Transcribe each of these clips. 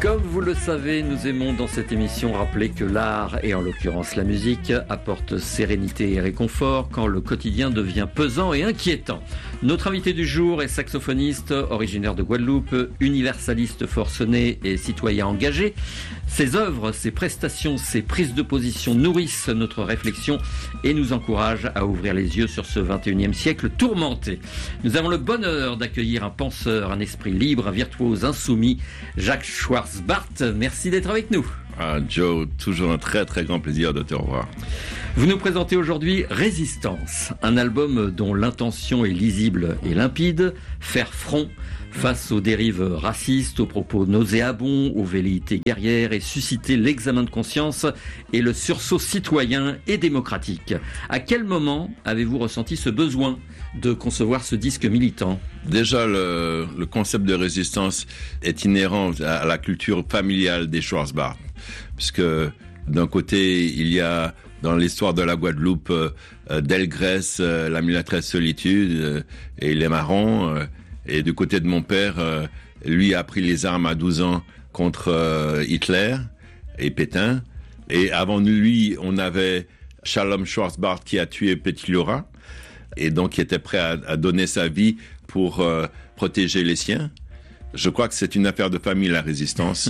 Comme vous le savez, nous aimons dans cette émission rappeler que l'art, et en l'occurrence la musique, apporte sérénité et réconfort quand le quotidien devient pesant et inquiétant. Notre invité du jour est saxophoniste, originaire de Guadeloupe, universaliste forcené et citoyen engagé. Ses œuvres, ses prestations, ses prises de position nourrissent notre réflexion et nous encouragent à ouvrir les yeux sur ce 21e siècle tourmenté. Nous avons le bonheur d'accueillir un penseur, un esprit libre, un virtuose insoumis, Jacques Schwarzbart. Merci d'être avec nous. Joe, toujours un très très grand plaisir de te revoir. Vous nous présentez aujourd'hui Résistance, un album dont l'intention est lisible et limpide, faire front face aux dérives racistes, aux propos nauséabonds, aux velléités guerrières et susciter l'examen de conscience et le sursaut citoyen et démocratique. À quel moment avez-vous ressenti ce besoin de concevoir ce disque militant ? Déjà, le concept de résistance est inhérent à la culture familiale des Schwarzbart, puisque d'un côté, il y a dans l'histoire de la Guadeloupe Delgrès, la mulâtresse solitude et les marrons. Et du côté de mon père, lui a pris les armes à 12 ans contre Hitler et Pétain. Et avant lui, on avait Shalom Schwarzbart qui a tué Petit Laura et donc qui était prêt à donner sa vie pour protéger les siens. Je crois que c'est une affaire de famille, la résistance.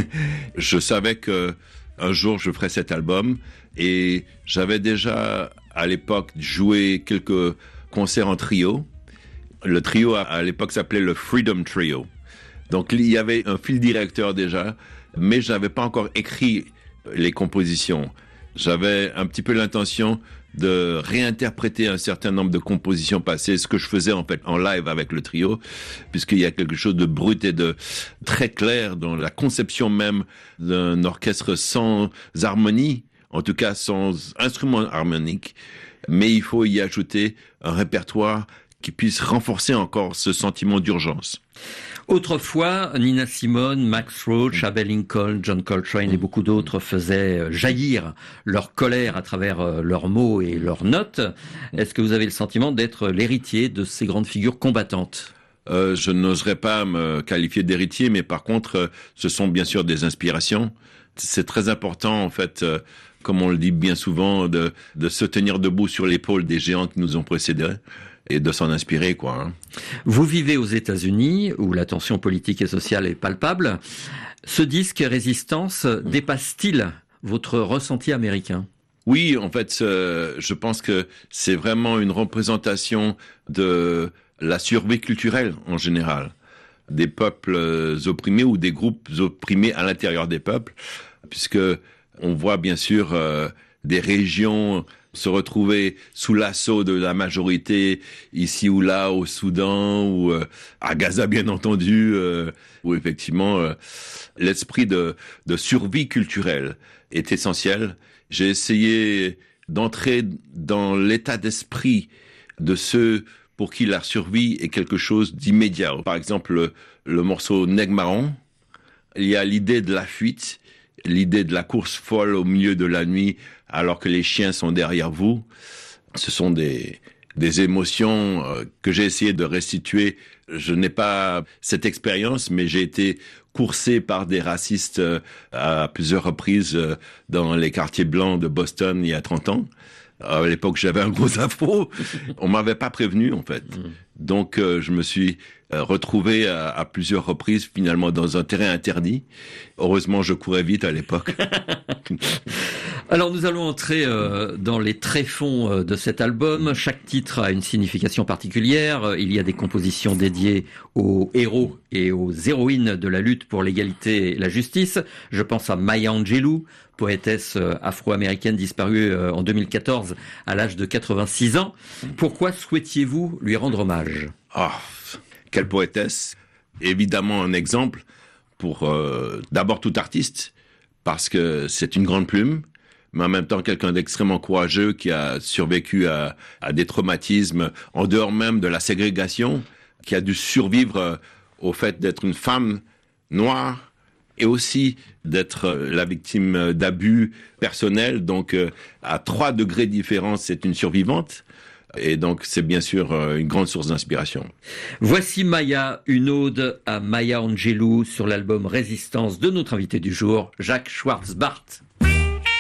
Je savais que un jour je ferais cet album et j'avais déjà à l'époque joué quelques concerts en trio. Le trio à l'époque s'appelait le Freedom Trio. Donc il y avait un fil directeur déjà, mais je n'avais pas encore écrit les compositions. J'avais un petit peu l'intention de réinterpréter un certain nombre de compositions passées, ce que je faisais en fait en live avec le trio, puisqu'il y a quelque chose de brut et de très clair dans la conception même d'un orchestre sans harmonie, en tout cas sans instrument harmonique, mais il faut y ajouter un répertoire qui puisse renforcer encore ce sentiment d'urgence. Autrefois, Nina Simone, Max Roach, Abbey Lincoln, John Coltrane et beaucoup d'autres faisaient jaillir leur colère à travers leurs mots et leurs notes. Est-ce que vous avez le sentiment d'être l'héritier de ces grandes figures combattantes ? Je n'oserais pas me qualifier d'héritier, mais par contre, ce sont bien sûr des inspirations. C'est très important, en fait, comme on le dit bien souvent, de se tenir debout sur l'épaule des géants qui nous ont précédés. Et de s'en inspirer, quoi. Vous vivez aux États-Unis, où la tension politique et sociale est palpable. Ce disque Résistance dépasse-t-il votre ressenti américain ? Oui, en fait, je pense que c'est vraiment une représentation de la survie culturelle en général, des peuples opprimés ou des groupes opprimés à l'intérieur des peuples, puisque on voit bien sûr des régions se retrouver sous l'assaut de la majorité ici ou là au Soudan ou à Gaza bien entendu, où effectivement l'esprit de survie culturelle est essentiel. J'ai essayé d'entrer dans l'état d'esprit de ceux pour qui la survie est quelque chose d'immédiat. Par exemple, le morceau Nègre Marron, il y a l'idée de la fuite, l'idée de la course folle au milieu de la nuit alors que les chiens sont derrière vous. Ce sont des émotions que j'ai essayé de restituer. Je n'ai pas cette expérience, mais j'ai été coursé par des racistes à plusieurs reprises dans les quartiers blancs de Boston il y a 30 ans. À l'époque, j'avais un gros afro. On m'avait pas prévenu, en fait. Donc, je me suis retrouvé à plusieurs reprises, finalement, dans un terrain interdit. Heureusement, je courais vite à l'époque. Alors, nous allons entrer dans les tréfonds de cet album. Chaque titre a une signification particulière. Il y a des compositions dédiées aux héros et aux héroïnes de la lutte pour l'égalité et la justice. Je pense à Maya Angelou, poétesse afro-américaine disparue en 2014 à l'âge de 86 ans. Pourquoi souhaitiez-vous lui rendre hommage ? Quelle poétesse. Évidemment un exemple pour d'abord tout artiste, parce que c'est une grande plume, mais en même temps quelqu'un d'extrêmement courageux qui a survécu à des traumatismes en dehors même de la ségrégation, qui a dû survivre au fait d'être une femme noire, et aussi d'être la victime d'abus personnels. Donc, à 3 degrés différents, c'est une survivante. Et donc, c'est bien sûr une grande source d'inspiration. Voici Maya, une ode à Maya Angelou sur l'album Résistance de notre invité du jour, Jacques Schwarz-Bart.